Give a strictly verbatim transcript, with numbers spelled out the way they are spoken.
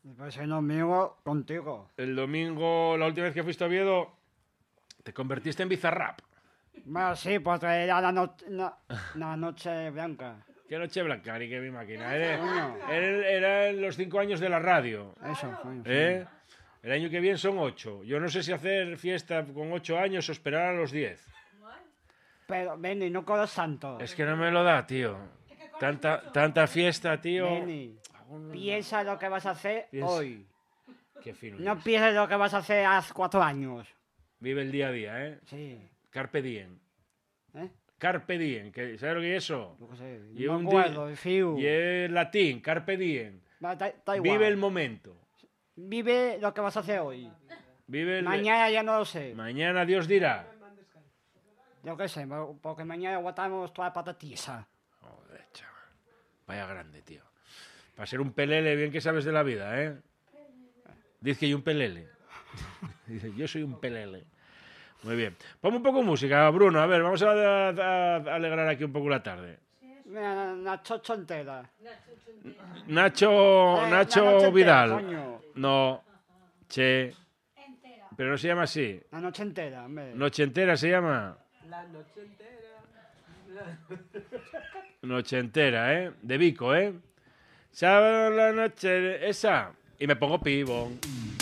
Pues el domingo contigo. El domingo, la última vez que fuiste a Oviedo, te convertiste en Bizarrap. Bueno, sí, porque era la, no, la, la noche blanca. ¿Qué noche blanca, ni que mi máquina? Era, Coño. era, eran los cinco años de la radio. Eso, coño. sí. ¿Eh? El año que viene son ocho. Yo no sé si hacer fiesta con ocho años o esperar a los diez. Pero, Benny, no con los santos. Es que no me lo da, tío. Tanta, tanta fiesta, tío. Benny, piensa lo que vas a hacer Piensa. hoy. Qué fino. No eres. pienses lo que vas a hacer hace cuatro años. Vive el día a día, ¿eh? Sí. Carpe diem. ¿Eh? Carpe diem. que- ¿Sabes lo que es eso? Yo qué sé. Y No un me di- acuerdo, fiu. Y es latín, carpe diem. Va, da, da igual. Vive el momento. Vive lo que vas a hacer hoy. Vive el... Mañana ya no lo sé. Mañana Dios dirá. Yo qué sé, porque mañana aguantamos toda la patatisa. Joder, chaval. Vaya grande, tío. Para ser un pelele, bien que sabes de la vida, ¿eh? Dice que hay un pelele. Dice, yo soy un pelele. Muy bien. Ponme un poco de música, Bruno. A ver, vamos a, a- a alegrar aquí un poco la tarde. Mira, una chocho entera. Nacho, Eh, Nacho la noche entera, Vidal. coño. No. Che. Pero no se llama así. La noche entera, hombre. Noche entera se llama. La noche entera. Noche entera, ¿eh? De Vico, ¿eh? Sábado la noche, esa. Y me pongo pibón.